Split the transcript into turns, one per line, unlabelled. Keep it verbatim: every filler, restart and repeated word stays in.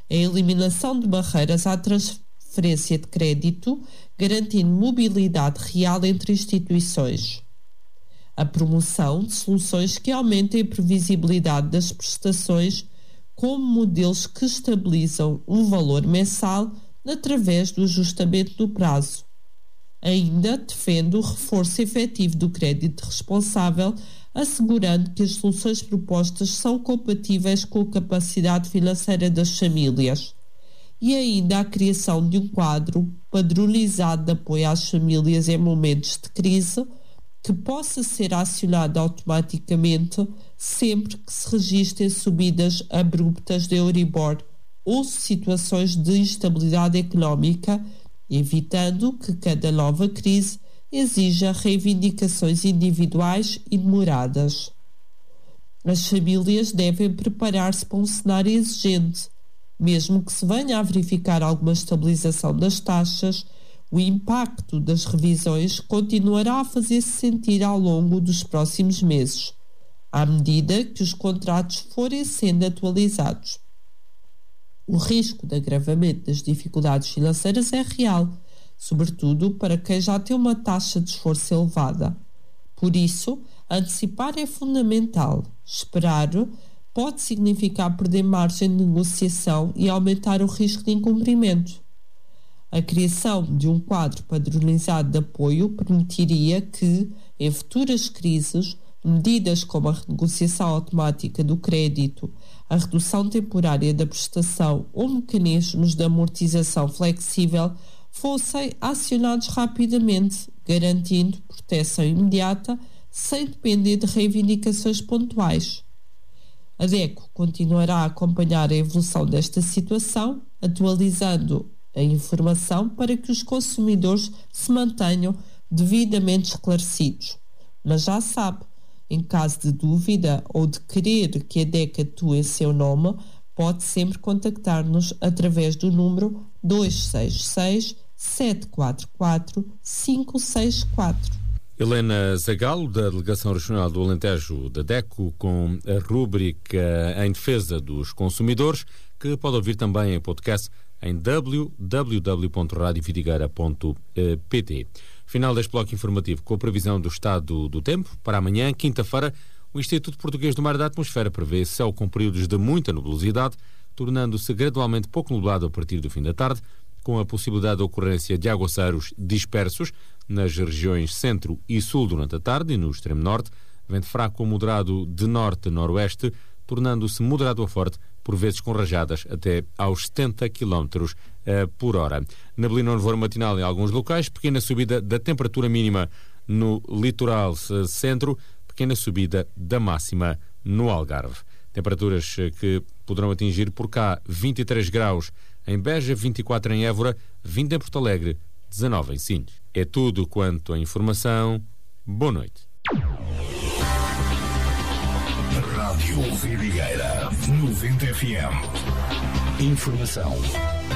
a eliminação de barreiras à transferência de crédito, garantindo mobilidade real entre instituições, a promoção de soluções que aumentem a previsibilidade das prestações, como modelos que estabilizam um valor mensal através do ajustamento do prazo. Ainda defende o reforço efetivo do crédito responsável, assegurando que as soluções propostas são compatíveis com a capacidade financeira das famílias. E ainda a criação de um quadro padronizado de apoio às famílias em momentos de crise, que possa ser acionado automaticamente sempre que se registrem subidas abruptas de Euribor ou situações de instabilidade económica, evitando que cada nova crise exija reivindicações individuais e demoradas. As famílias devem preparar-se para um cenário exigente. Mesmo que se venha a verificar alguma estabilização das taxas, o impacto das revisões continuará a fazer-se sentir ao longo dos próximos meses, à medida que os contratos forem sendo atualizados. O risco de agravamento das dificuldades financeiras é real, sobretudo para quem já tem uma taxa de esforço elevada. Por isso, antecipar é fundamental. Esperar pode significar perder margem de negociação e aumentar o risco de incumprimento. A criação de um quadro padronizado de apoio permitiria que, em futuras crises, medidas como a renegociação automática do crédito, a redução temporária da prestação ou mecanismos de amortização flexível fossem acionados rapidamente, garantindo proteção imediata sem depender de reivindicações pontuais. A DECO continuará a acompanhar a evolução desta situação, atualizando a informação para que os consumidores se mantenham devidamente esclarecidos. Mas já sabe, em caso de dúvida ou de querer que a DECO atue em seu nome, pode sempre contactar-nos através do número dois seis seis, sete quatro quatro, cinco seis quatro.
Helena Zagalo, da Delegação Regional do Alentejo da DECO, com a rúbrica em defesa dos consumidores, que pode ouvir também em podcast em w w w ponto radio vidigueira ponto p t. Final deste bloco informativo com a previsão do estado do tempo. Para amanhã, quinta-feira, o Instituto Português do Mar e da Atmosfera prevê céu com períodos de muita nubosidade, tornando-se gradualmente pouco nublado a partir do fim da tarde, com a possibilidade de ocorrência de aguaceiros dispersos nas regiões centro e sul durante a tarde e no extremo norte, vento fraco ou moderado de norte a noroeste, tornando-se moderado a forte, por vezes com rajadas até aos setenta quilómetros por hora. Neblina ou nevoeiro matinal em alguns locais, pequena subida da temperatura mínima no litoral centro, pequena subida da máxima no Algarve. Temperaturas que poderão atingir por cá vinte e três graus em Beja, vinte e quatro em Évora, vinte em Porto Alegre, dezanove em Sines. É tudo quanto a informação. Boa noite.
Rádio Vidigueira noventa F M. Informação